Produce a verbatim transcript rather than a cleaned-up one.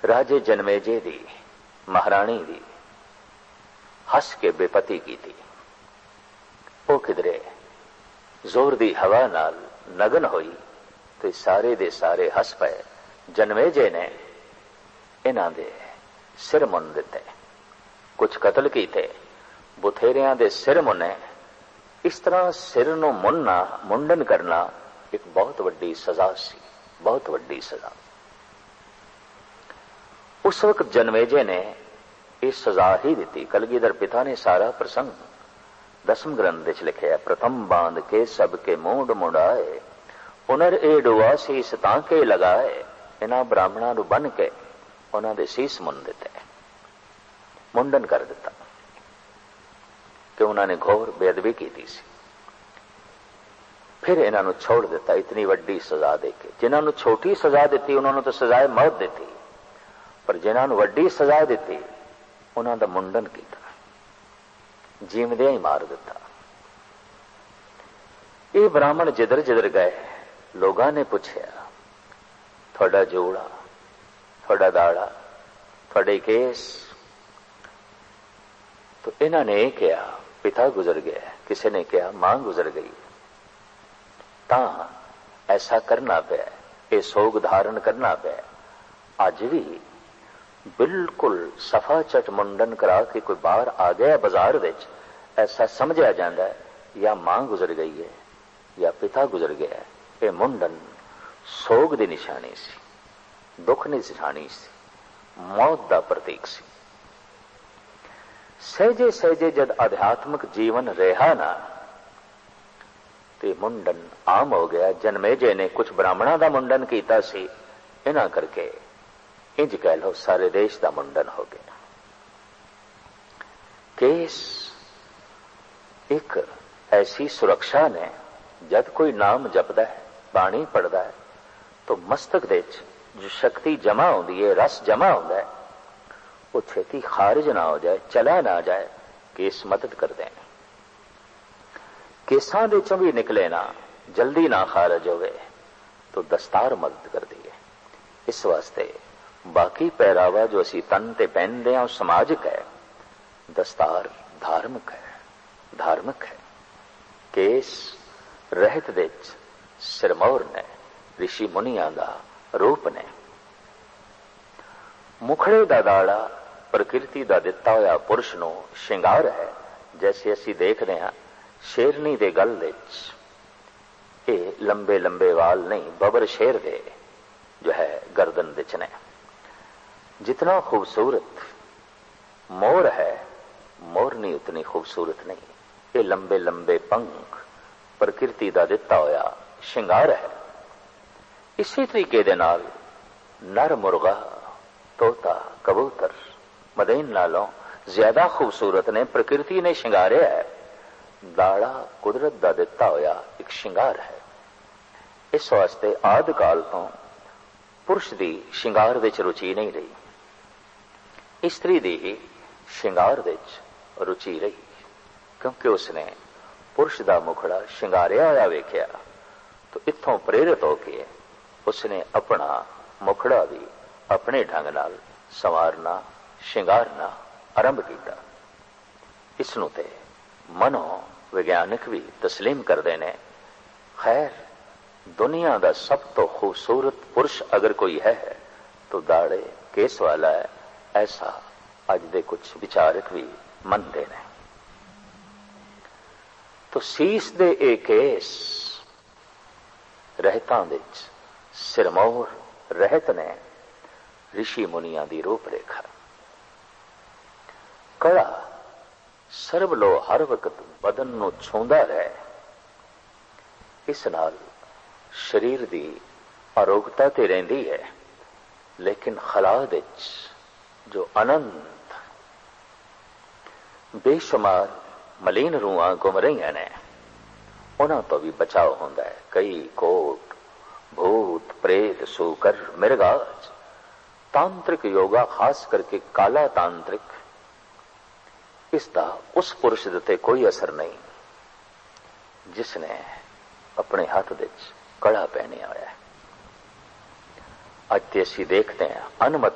राजे जनमेजे दी महाराणी दी हस के बेपती की थी। वो किधरे जोर दी हवा नाल नगन होई तो सारे दे सारे हस पए। जनमेजे ने इन्हां दे सिर मुन दिते, कुछ कतल कीते, बुथेरियां दे सिर मुने। इस तरह सिर नूं मुनना, मुंडन करना एक बहुत वड्डी सजा सी, बहुत वड्डी सजा। उस वक्त जनमेजे ने यह सजा ही दी। कलगीधर पिता ने सारा प्रसंग दसम ग्रंथ विच लिखिया। प्रथम बांध के सबके मूंड मुंडाए, पुनर ए डुआ सीस तांके लगाए। इन्हां ब्राह्मणां नूं बन के उन्हां दे सीस मुन दिते, मुंडन कर दिता कि उन्होंने घोर बेअदबी की सी। फिर इन्हां नूं छोड़ दिता इतनी वड्डी सजा दे के। जिन्हां नूं छोटी सजा दी उन्होंने तो सजाए मौत दी, पर जिन्हां नूं वड्डी सजा दी उन्हां दा मुंडन किया, जीवदियां ही मार दिता। ये ब्राह्मण जिधर जिधर गए लोगों ने पूछया, थोड़ा जोड़ा, थोड़ा दाड़ा, थोड़े केस। तो इन्हां ने कहा पिता गुजर गया, किसी ने कहा मां गुजर गई। ता ऐसा करना पे, ये सोग धारण करना पे। अज भी बिल्कुल सफा चट मुंडन करा के कोई बाहर आ गया बाजार विच, ऐसा समझा जाता है या मां गुजर गई है या पिता गुजर गया है। ये मुंडन सोग की निशानी सी, दुख की निशानी सी, मौत का प्रतीक सी। सहजे सहजे जद आध्यात्मिक जीवन रहा ना तो मुंडन आम हो गया। जनमेजे ने कुछ ब्राह्मणों का मुंडन किया सी, इन्हां करके इंज कह लो सारे देश का मुंडन हो गया। केस एक ऐसी सुरक्षा ने, जब कोई नाम जपदा है, बाणी पढ़ता है, तो मस्तक दे जो शक्ति जमा होती है, रस जमा होता है, वो छेती खारिज ना हो जाए, चला ना जाए। केस मदद कर दें, केसां दे चों भी निकले ना, जल्दी ना खारिज होवे तो दस्तार मदद कर दी है। इस वास्ते बाकी पहरावा जो असी तन ते पहनते हैं समाजिक है, दस्तार धार्मिक है, धार्मिक है। केस रहत विच सिरमौर ने, ऋषि मुनियां दा रूप ने। मुखड़े दा दाड़ा प्रकृति दा दिता होया पुरुष नूं श्रृंगार है। जैसे असी देखते हैं शेरनी दे गल विच ये लंबे लंबे वाल नहीं, बबर शेर दे जो है गर्दन विच ने। जितना खूबसूरत मोर है, मोरनी उतनी खूबसूरत नहीं। ये लंबे लंबे पंख प्रकृति दा दिता होया श्रृंगार है। इसी तरीके दे नाल नर मुर्गा, तोता, कबूतर मदीन नालों ज्यादा खूबसूरत ने, प्रकृति ने श्रृंगारिया है। दाड़ा कुदरत दा दिता होया एक श्रृंगार है। इस वास्ते आदि काल तो पुरुष दी श्रृंगार विच रुचि नहीं रही, स्त्री दी ही श्रृंगार विच रुचि रही, क्योंकि उसने पुरुष दा मुखड़ा श्रृंगारिया होया वेख्या। तो इत्थों प्रेरित होके उसने अपना मुखड़ा भी अपने ढंग नाल संवारना, श्रृंगारना आरंभ किया। इसनूं ते मनो विज्ञानिक भी तस्लीम करते ने। खैर, दुनिया का सब तो खूबसूरत पुरुष अगर कोई है तो दाड़े केस वाला है, ऐसा अज दे कुछ विचारक भी मनते ने। तो सीस दे ए केस रहतां विच सिरमौर रहत ने ऋषि मुनियां दी रूपरेखा। कड़ा सर्व लो हर वक्त बदन नूं छूंदा रहे, इस नाल शरीर दी आरोग्यता ते रहिंदी है, लेकिन खला विच जो अनंत बेशुमार मलीन रूहां घुम रही ने, उन्हां तो भी बचाव होंदा है। कई कोट भूत प्रेत सूकर मिर्गाज तांत्रिक योगा, खास करके काला तांत्रिक, इसका उस पुरुष दे कोई असर नहीं जिसने अपने हाथ विच कड़ा पहनिया होया है। अज ते असीं देखते हैं अनमत